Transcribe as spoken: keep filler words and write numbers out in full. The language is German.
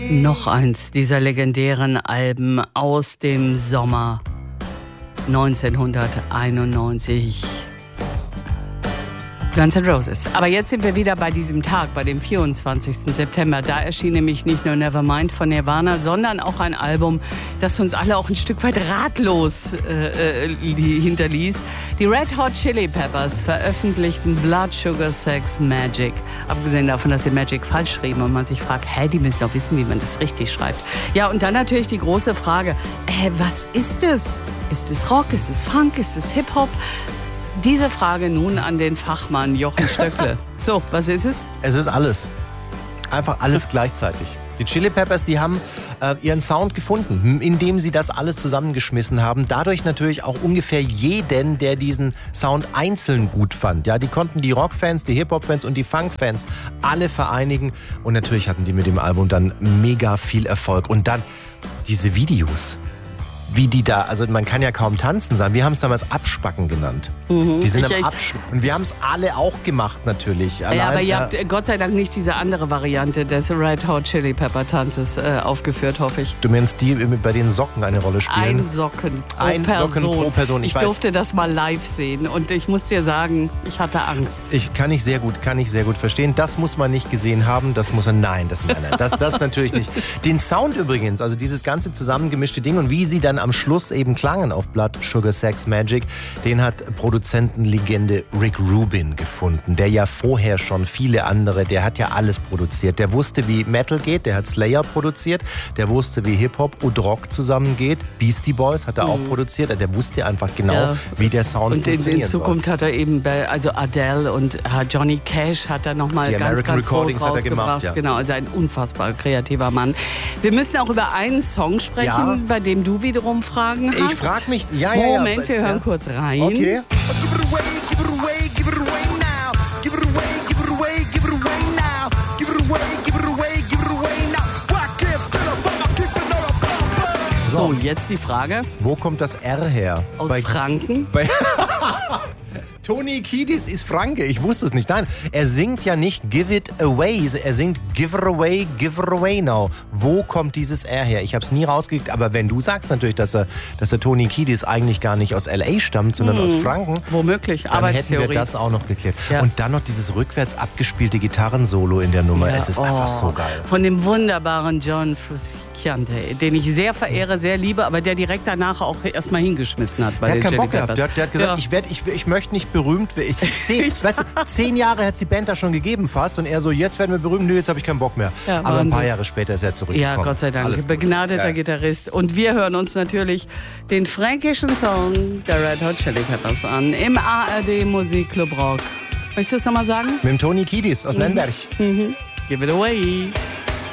Noch eins dieser legendären Alben aus dem Sommer neunzehnhunderteinundneunzig. Guns N' Roses. Aber jetzt sind wir wieder bei diesem Tag, bei dem vierundzwanzigsten September. Da erschien nämlich nicht nur Nevermind von Nirvana, sondern auch ein Album, das uns alle auch ein Stück weit ratlos äh, hinterließ. Die Red Hot Chili Peppers veröffentlichten Blood, Sugar, Sex, Magic. Abgesehen davon, dass sie Magic falsch schrieben und man sich fragt, hä, die müssen doch wissen, wie man das richtig schreibt. Ja, und dann natürlich die große Frage, äh, was ist es? Ist es Rock? Ist es Funk? Ist es Hip-Hop? Diese Frage nun an den Fachmann Jochen Stöckle. So, was ist es? Es ist alles. Einfach alles gleichzeitig. Die Chili Peppers, die haben äh, ihren Sound gefunden, indem sie das alles zusammengeschmissen haben. Dadurch natürlich auch ungefähr jeden, der diesen Sound einzeln gut fand. Ja, die konnten die Rockfans, die Hip-Hop-Fans und die Funk-Fans alle vereinigen. Und natürlich hatten die mit dem Album dann mega viel Erfolg. Und dann diese Videos. Wie die da, also man kann ja kaum tanzen sagen. Wir haben es damals Abspacken genannt. Mhm. Die sind ich, am Abspacken. Und wir haben es alle auch gemacht natürlich. Allein, ja, aber ihr ja. habt Gott sei Dank nicht diese andere Variante des Red Hot Chili Pepper Tanzes äh, aufgeführt, hoffe ich. Du meinst die bei den Socken eine Rolle spielen? Ein Socken pro Ein Person. Socken pro Person. Ich, ich durfte das mal live sehen und ich muss dir sagen, ich hatte Angst. Ich kann ich sehr gut, kann ich sehr gut verstehen. Das muss man nicht gesehen haben. Das muss man, nein, das, nein, nein, das, das natürlich nicht. Den Sound übrigens, also dieses ganze zusammengemischte Ding und wie sie dann am Schluss eben klangen auf Blood, Sugar, Sex, Magic, den hat Produzentenlegende Rick Rubin gefunden, der ja vorher schon viele andere, der hat ja alles produziert. Der wusste, wie Metal geht, der hat Slayer produziert, der wusste, wie Hip-Hop und Rock zusammengeht. Beastie Boys hat er mhm. auch produziert, der wusste einfach genau, ja. wie der Sound und funktioniert. Und in Zukunft soll. Hat er eben, bei, also Adele und Johnny Cash hat er nochmal ganz, American ganz groß rausgebracht. Gemacht, ja. Genau, also ein unfassbar kreativer Mann. Wir müssen auch über einen Song sprechen, ja. bei dem du wiederum Fragen hast. Ich frage mich, ja, ja, ja. Moment, wir hören ja. kurz rein. Okay. So, jetzt die Frage. Wo kommt das R her? Aus bei, Franken? Bei Tony Kiedis ist Franke, ich wusste es nicht. Nein, er singt ja nicht Give It Away, er singt Give It Away, Give It Away Now. Wo kommt dieses R her? Ich habe es nie rausgekriegt, aber wenn du sagst natürlich, dass er, dass der Tony Kiedis eigentlich gar nicht aus L A stammt, sondern hm. aus Franken. Womöglich, dann hätten wir das auch noch geklärt. Ja. Und dann noch dieses rückwärts abgespielte Gitarrensolo in der Nummer. Ja. Es ist oh. einfach so geil. Von dem wunderbaren John Frusciante, den ich sehr verehre, sehr liebe, aber der direkt danach auch erstmal hingeschmissen hat. Bei der den hat keinen Chili Bock gehabt. Der, der hat gesagt, ja. ich, werd, ich, ich möchte nicht berühmt werden. Zehn, weißt du, zehn Jahre hat die Band da schon gegeben fast und er so, jetzt werden wir berühmt, nö, jetzt habe ich keinen Bock mehr. Ja, aber ein paar Jahre später ist er zurückgekommen. Ja, Gott sei Dank, Alles begnadeter ja. Gitarrist. Und wir hören uns natürlich den fränkischen Song der Red Hot Chili Peppers an im A R D Musikclub Rock. Möchtest du es nochmal sagen? Mit dem Tony Kiedis aus mhm. Nürnberg. Mhm. Give it away.